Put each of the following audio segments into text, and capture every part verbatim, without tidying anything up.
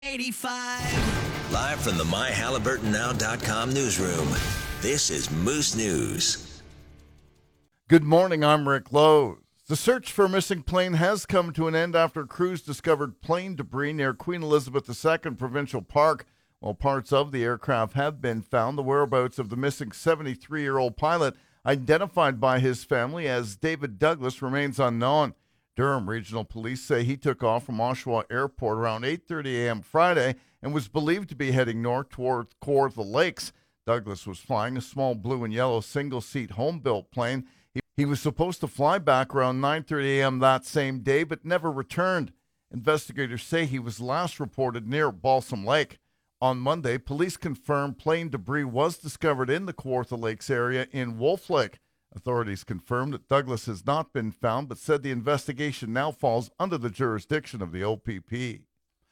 eighty-five. Live from the my halliburton now dot com newsroom, this is Moose News. Good morning, I'm Rick Lowe. The search for a missing plane has come to an end after crews discovered plane debris near Queen Elizabeth the Second Provincial Park. While parts of the aircraft have been found, the whereabouts of the missing seventy-three-year-old pilot, identified by his family as David Douglas, remains unknown. Durham Regional Police say he took off from Oshawa Airport around eight thirty a.m. Friday and was believed to be heading north toward Kawartha Lakes. Douglas was flying a small blue and yellow single-seat home-built plane. He, he was supposed to fly back around nine thirty a.m. that same day, but never returned. Investigators say he was last reported near Balsam Lake. On Monday, police confirmed plane debris was discovered in the Kawartha Lakes area in Wolf Lake. Authorities confirmed that Douglas has not been found, but said the investigation now falls under the jurisdiction of the O P P.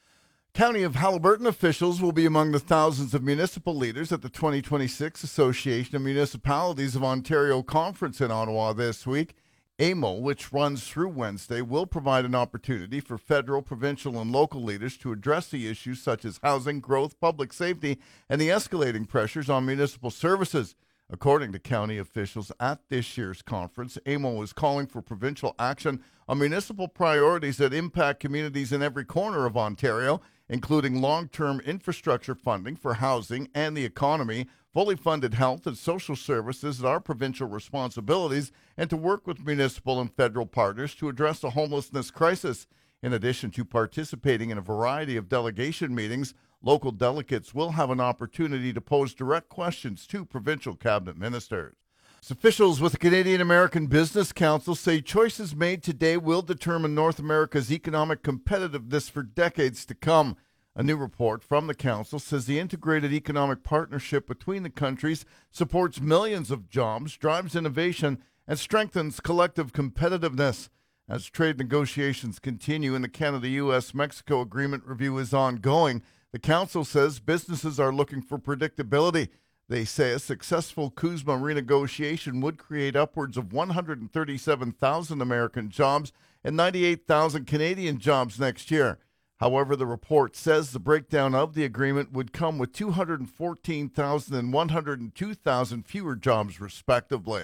County of Haliburton officials will be among the thousands of municipal leaders at the twenty twenty-six Association of Municipalities of Ontario Conference in Ottawa this week. A M O, which runs through Wednesday, will provide an opportunity for federal, provincial, and local leaders to address the issues such as housing, growth, public safety, and the escalating pressures on municipal services. According to county officials at this year's conference, A M O is calling for provincial action on municipal priorities that impact communities in every corner of Ontario, including long-term infrastructure funding for housing and the economy, fully funded health and social services that are provincial responsibilities, and to work with municipal and federal partners to address the homelessness crisis. In addition to participating in a variety of delegation meetings, local delegates will have an opportunity to pose direct questions to provincial cabinet ministers. Officials with the Canadian American Business Council say choices made today will determine North America's economic competitiveness for decades to come. A new report from the council says the integrated economic partnership between the countries supports millions of jobs, drives innovation, and strengthens collective competitiveness. As trade negotiations continue and the Canada-U S Mexico agreement review is ongoing, the council says businesses are looking for predictability. They say a successful CUSMA renegotiation would create upwards of one hundred thirty-seven thousand American jobs and ninety-eight thousand Canadian jobs next year. However, the report says the breakdown of the agreement would come with two hundred fourteen thousand and one hundred two thousand fewer jobs, respectively.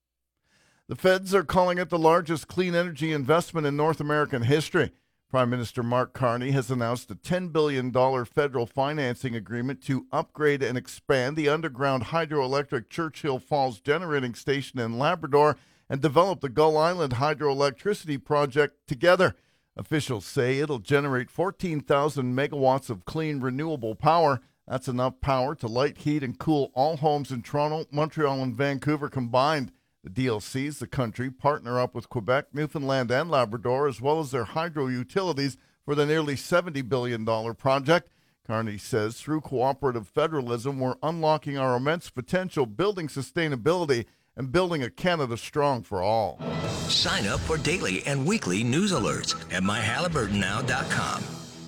The feds are calling it the largest clean energy investment in North American history. Prime Minister Mark Carney has announced a ten billion dollars federal financing agreement to upgrade and expand the underground hydroelectric Churchill Falls generating station in Labrador and develop the Gull Island hydroelectricity project together. Officials say it'll generate fourteen thousand megawatts of clean, renewable power. That's enough power to light, heat, and cool all homes in Toronto, Montreal, and Vancouver combined. The deal sees the country partner up with Quebec, Newfoundland, and Labrador, as well as their hydro utilities, for the nearly seventy billion dollars project. Carney says through cooperative federalism, we're unlocking our immense potential, building sustainability, and building a Canada strong for all. Sign up for daily and weekly news alerts at my halliburton now dot com.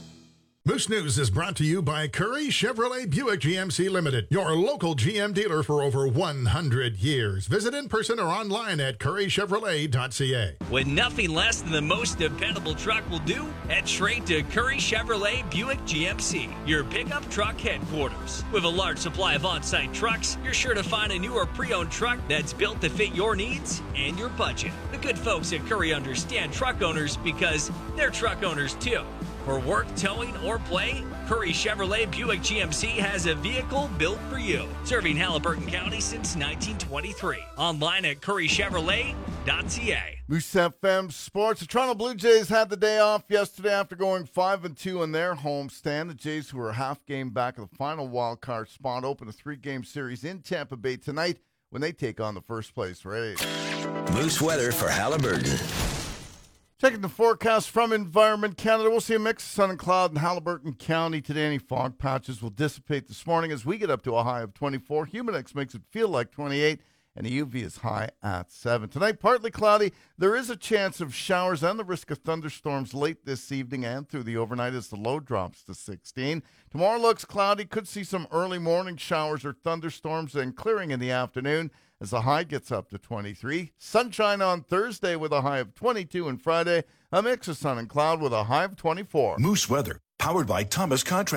Moose News is brought to you by Curry Chevrolet Buick G M C Limited, your local G M dealer for over one hundred years. Visit in person or online at curry chevrolet dot c a. When nothing less than the most dependable truck will do, head straight to Curry Chevrolet Buick G M C, your pickup truck headquarters. With a large supply of on-site trucks, you're sure to find a new or pre-owned truck that's built to fit your needs and your budget. The good folks at Curry understand truck owners because they're truck owners too. For work, towing, or play, Curry Chevrolet Buick G M C has a vehicle built for you. Serving Haliburton County since nineteen twenty-three. Online at curry chevrolet dot c a. Moose F M Sports. The Toronto Blue Jays had the day off yesterday after going five and two in their homestand. The Jays, who are a half game back of the final wild card spot, open a three-game series in Tampa Bay tonight when they take on the first-place Rays. Moose weather for Haliburton. Checking the forecast from Environment Canada, we'll see a mix of sun and cloud in Haliburton County today. Any fog patches will dissipate this morning as we get up to a high of twenty-four. Humidex makes it feel like twenty-eight, and the U V is high at seven. Tonight, partly cloudy. There is a chance of showers and the risk of thunderstorms late this evening and through the overnight as the low drops to sixteen. Tomorrow looks cloudy. Could see some early morning showers or thunderstorms and clearing in the afternoon as the high gets up to twenty-three. Sunshine on Thursday with a high of twenty-two, and Friday a mix of sun and cloud with a high of twenty-four. Moose weather, powered Powered by Thomas Contract.